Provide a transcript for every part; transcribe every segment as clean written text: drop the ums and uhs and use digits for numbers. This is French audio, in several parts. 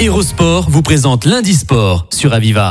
Aérosport vous présente Lundi Sport sur Aviva.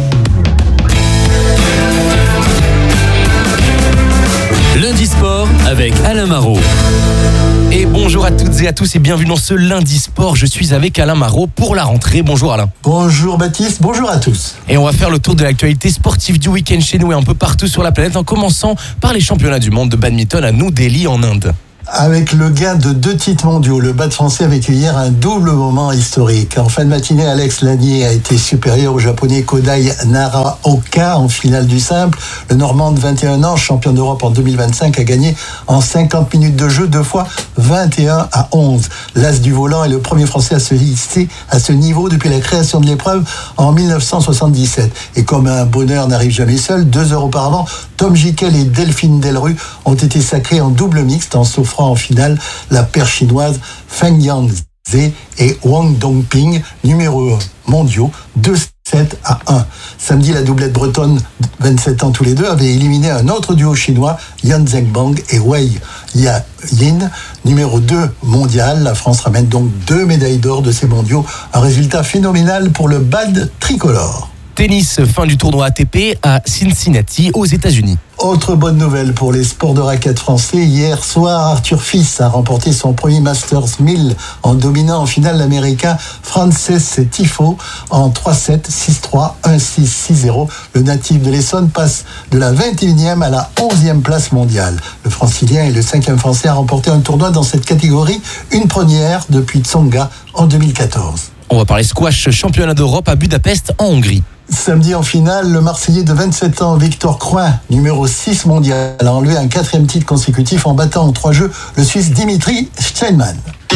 Lundi Sport avec Alain Marot. Et bonjour à toutes et à tous et bienvenue dans ce Lundi Sport. Je suis avec Alain Marot pour la rentrée. Bonjour Alain. Bonjour Baptiste, bonjour à tous. Et on va faire le tour de l'actualité sportive du week-end chez nous et un peu partout sur la planète en commençant par les championnats du monde de badminton à New Delhi en Inde. Avec le gain de 2 titres mondiaux, le bad français a vécu hier un double moment historique. En fin de matinée, Alex Lanier a été supérieur au japonais Kodai Naraoka en finale du simple. Le Normand de 21 ans, champion d'Europe en 2025, a gagné en 50 minutes de jeu 2 fois 21-11. L'as du volant est le premier français à se hisser à ce niveau depuis la création de l'épreuve en 1977. Et comme un bonheur n'arrive jamais seul, 2 heures auparavant, Tom Jikel et Delphine Delru ont été sacrés en double mixte en s'offrant en finale la paire chinoise Feng Yangze et Wang Dongping, numéro 1 mondiaux, 2-7-1. Samedi, la doublette bretonne, 27 ans tous les deux, avait éliminé un autre duo chinois, Yan Zhengbang et Wei Yin, numéro 2 mondial. La France ramène donc 2 médailles d'or de ces mondiaux, un résultat phénoménal pour le bad tricolore. Tennis, fin du tournoi ATP à Cincinnati aux États-Unis. Autre bonne nouvelle pour les sports de raquettes français. Hier soir, Arthur Fils a remporté son premier Masters 1000 en dominant en finale l'Américain Frances Tiafoe en 3-7, 6-3, 1-6, 6-0. Le natif de l'Essonne passe de la 21e à la 11e place mondiale. Le Francilien est le 5e Français à remporter un tournoi dans cette catégorie, une première depuis Tsonga en 2014. On va parler squash, championnat d'Europe à Budapest en Hongrie. Samedi en finale, le Marseillais de 27 ans, Victor Crouin, numéro 6 mondial, a enlevé un 4e titre consécutif en battant en 3 jeux le Suisse Dimitri Steinmann.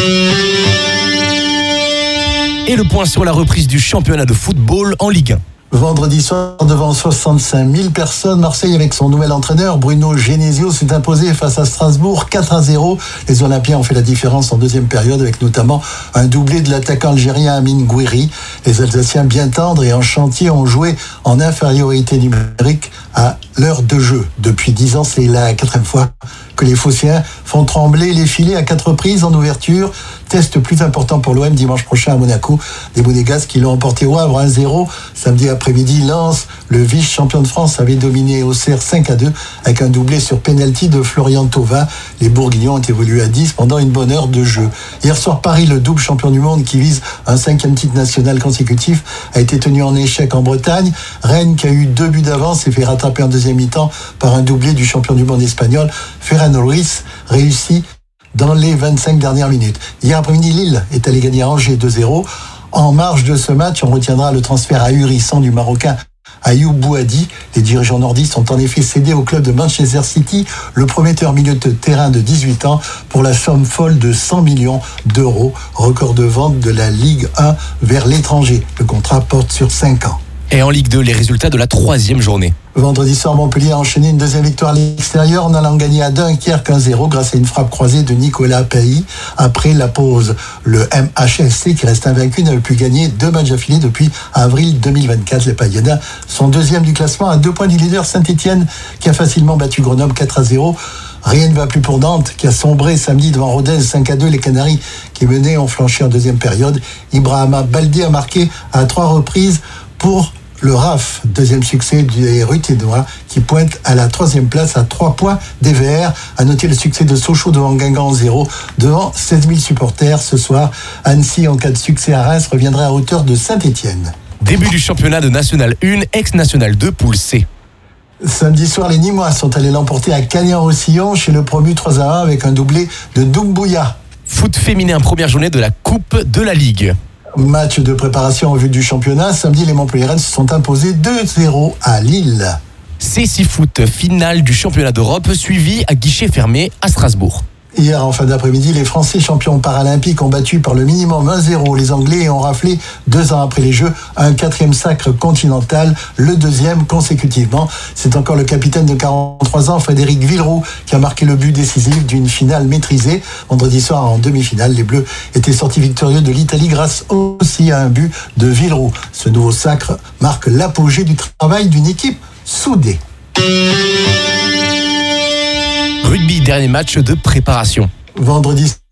Et le point sur la reprise du championnat de football en Ligue 1. Vendredi soir, devant 65 000 personnes, Marseille, avec son nouvel entraîneur, Bruno Genesio, s'est imposé face à Strasbourg 4-0. Les Olympiens ont fait la différence en deuxième période, avec notamment un doublé de l'attaquant algérien Amine Gouiri. Les Alsaciens, bien tendres et en chantier, ont joué en infériorité numérique à l'heure de jeu. Depuis 10 ans, c'est la 4e fois que les Phocéens font trembler les filets à 4 reprises en ouverture. Test plus important pour l'OM dimanche prochain à Monaco. Des Monégasques qui l'ont emporté au Havre 1-0. Samedi après-midi, Lens, le vice-champion de France, avait dominé Auxerre 5-2 avec un doublé sur pénalty de Florian Thauvin. Les Bourguignons ont évolué à 10 pendant une bonne heure de jeu. Hier soir, Paris, le double champion du monde qui vise un 5e titre national consécutif, a été tenu en échec en Bretagne. Rennes, qui a eu 2 buts d'avance, s'est fait rattraper en deuxième mi-temps par un doublé du champion du monde espagnol, Ferran Ruiz, réussi dans les 25 dernières minutes. Hier après-midi, Lille est allé gagner à Angers 2-0. En marge de ce match, on retiendra le transfert ahurissant du Marocain Ayoub Bouhadi. Les dirigeants nordistes ont en effet cédé au club de Manchester City le prometteur milieu de terrain de 18 ans pour la somme folle de 100 millions d'euros, record de vente de la Ligue 1 vers l'étranger. Le contrat porte sur 5 ans. Et en Ligue 2, les résultats de la 3e journée. Vendredi soir, Montpellier a enchaîné une 2e victoire à l'extérieur en allant gagner à Dunkerque 1-0 grâce à une frappe croisée de Nicolas Pays. Après la pause, le MHSC, qui reste invaincu, n'avait plus gagné 2 matchs affilés depuis avril 2024. Les Payadins sont 2e du classement à 2 points du leader Saint-Etienne, qui a facilement battu Grenoble 4-0. Rien ne va plus pour Nantes, qui a sombré samedi devant Rodez 5-2. Les Canaries, qui menaient, ont flanché en 2e période. Ibrahima Baldé a marqué à 3 reprises pour le RAF, 2e succès des Ruténois, qui pointe à la 3e place à 3 points des Verts. À noter le succès de Sochaux devant Guingamp 0, devant 16 000 supporters. Ce soir, Annecy, en cas de succès à Reims, reviendrait à hauteur de Saint-Etienne. Début du championnat de National 1, ex-National 2, poule C. Samedi soir, les Nîmois sont allés l'emporter à Cagnan-Roussillon chez le promu 3-1 avec un doublé de Doumbouya. Foot féminin, première journée de la Coupe de la Ligue. Match de préparation en vue du championnat. Samedi, les Montpelliéraines se sont imposés 2-0 à Lille. C6 Foot, finale du championnat d'Europe, suivi à guichet fermé à Strasbourg. Hier, en fin d'après-midi, les Français champions paralympiques ont battu par le minimum 1-0 les Anglais et ont raflé 2 ans après les Jeux un 4e sacre continental, le 2e consécutivement. C'est encore le capitaine de 43 ans, Frédéric Villeroux, qui a marqué le but décisif d'une finale maîtrisée. Vendredi soir, en demi-finale, les Bleus étaient sortis victorieux de l'Italie grâce aussi à un but de Villeroux. Ce nouveau sacre marque l'apogée du travail d'une équipe soudée. Rugby, dernier match de préparation. Vendredi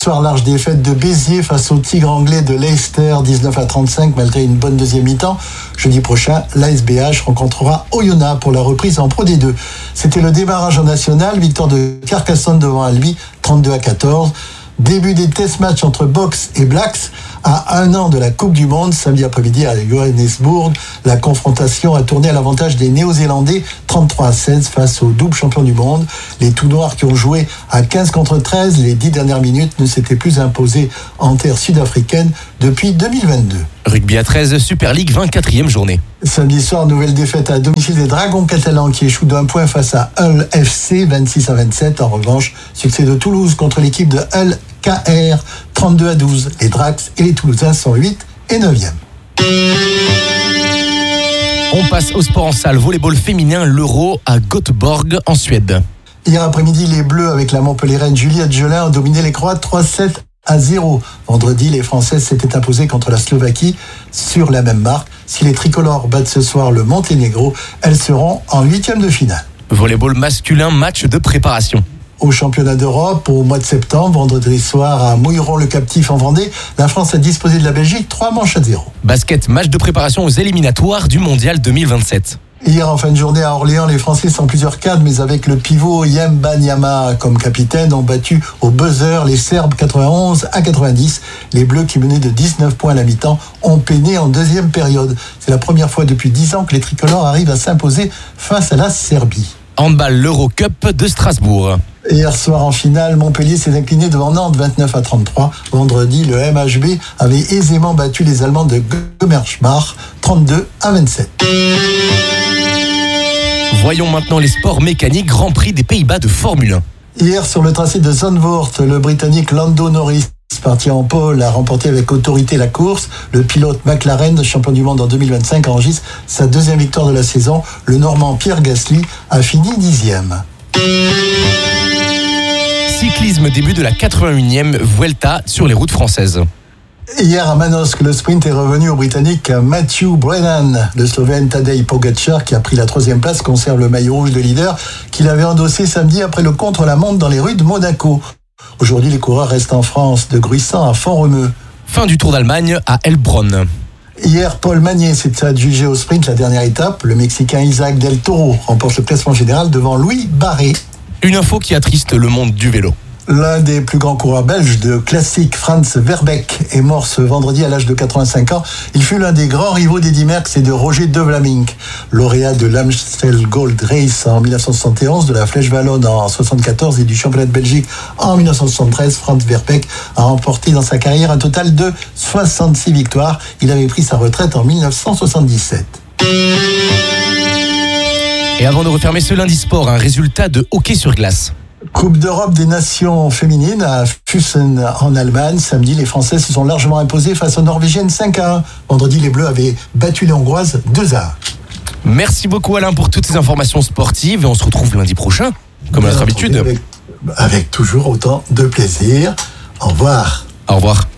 soir, large défaite de Béziers face au Tigre anglais de Leicester, 19-35, malgré une bonne deuxième mi-temps. Jeudi prochain, l'ASBH rencontrera Oyonnax pour la reprise en Pro D2. C'était le démarrage en national, victoire de Carcassonne devant Albi, 32-14. Début des test matchs entre Box et Blacks à 1 an de la Coupe du Monde. Samedi après-midi à Johannesburg, la confrontation a tourné à l'avantage des Néo-Zélandais 33-16 face aux doubles champions du monde. Les tout noirs qui ont joué à 15 contre 13 les 10 dernières minutes ne s'étaient plus imposés en terre sud-africaine depuis 2022. Rugby à 13, Super League, 24e journée. Samedi soir, nouvelle défaite à domicile des Dragons catalans qui échouent d'un point face à Hull FC, 26-27. En revanche, succès de Toulouse contre l'équipe de Hull KR, 32-12. Les Drax et les Toulousains sont 8 et 9e. On passe au sport en salle, volleyball féminin, l'Euro à Göteborg en Suède. Hier après-midi, les Bleus avec la Montpelliéraine Juliette Jolin ont dominé les Croates 3-7-0. Vendredi, les Françaises s'étaient imposées contre la Slovaquie sur la même marque. Si les tricolores battent ce soir le Monténégro, elles seront en 8e de finale. Volleyball masculin, match de préparation. Au championnat d'Europe, au mois de septembre, vendredi soir à Mouilleron-le-Captif en Vendée, la France a disposé de la Belgique 3-0. Basket, match de préparation aux éliminatoires du Mondial 2027. Hier, en fin de journée à Orléans, les Français, sans plusieurs cadres, mais avec le pivot Yembanyama comme capitaine, ont battu au buzzer les Serbes 91-90. Les Bleus, qui menaient de 19 points à la mi-temps, ont peiné en deuxième période. C'est la première fois depuis 10 ans que les tricolores arrivent à s'imposer face à la Serbie. Handball, l'Eurocup de Strasbourg. Hier soir en finale, Montpellier s'est incliné devant Nantes 29-33. Vendredi, le MHB avait aisément battu les Allemands de Gummersbach 32-27. Voyons maintenant les sports mécaniques, Grand Prix des Pays-Bas de Formule 1. Hier, sur le tracé de Zandvoort, le Britannique Lando Norris, parti en pole, a remporté avec autorité la course. Le pilote McLaren, champion du monde en 2025, enregistre sa deuxième victoire de la saison. Le Normand Pierre Gasly a fini 10e. Cyclisme, début de la 81e Vuelta sur les routes françaises. Hier à Manosque, le sprint est revenu au Britannique Matthew Brennan. Le Slovène Tadej Pogačar, qui a pris la 3e place, conserve le maillot rouge de leader qu'il avait endossé samedi après le contre-la-montre dans les rues de Monaco. Aujourd'hui, les coureurs restent en France, de Gruissant à Font-Romeu. Fin du Tour d'Allemagne à Heilbronn. Hier, Paul Magnier s'est adjugé au sprint la dernière étape. Le Mexicain Isaac Del Toro remporte le classement général devant Louis Barré. Une info qui attriste le monde du vélo. L'un des plus grands coureurs belges de classique, Frans Verbeek, est mort ce vendredi à l'âge de 85 ans. Il fut l'un des grands rivaux d'Eddy Merckx et de Roger De Vlamingh. Lauréat de l'Amstel Gold Race en 1971, de la Flèche Wallonne en 1974 et du championnat de Belgique en 1973, Frans Verbeek a remporté dans sa carrière un total de 66 victoires. Il avait pris sa retraite en 1977. Et avant de refermer ce lundi sport, un résultat de hockey sur glace. Coupe d'Europe des Nations féminines à Füssen en Allemagne. Samedi, les Françaises se sont largement imposées face aux Norvégiennes 5-1. Vendredi, les Bleus avaient battu les Hongroises 2-1. Merci beaucoup Alain pour toutes ces informations sportives et on se retrouve lundi prochain, comme à notre habitude. Avec toujours autant de plaisir. Au revoir. Au revoir.